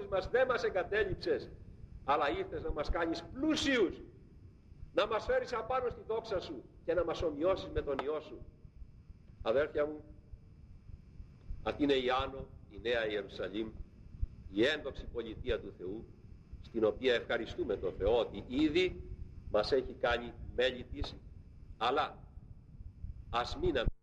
μας δεν μας εγκατέλειψες, αλλά ήρθες να μας κάνεις πλούσιους, να μας φέρεις απάνω στη δόξα σου και να μας ομοιώσεις με τον Υιό σου. Αδέρφια μου, αυτή είναι η Άνω, η Νέα Ιερουσαλήμ, η ένδοξη πολιτεία του Θεού, στην οποία ευχαριστούμε τον Θεό ότι ήδη μας έχει κάνει μέλη της, αλλά ας μην